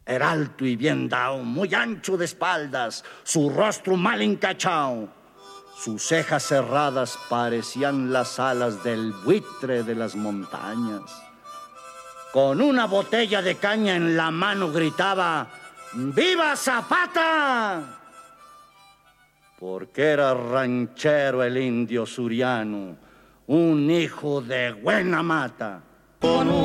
Era alto y bien dao, muy ancho de espaldas, su rostro mal encachao. Sus cejas cerradas parecían las alas del buitre de las montañas. Con una botella de caña en la mano gritaba: ¡Viva Zapata! Porque era ranchero el indio Suriano, un hijo de buena mata. Con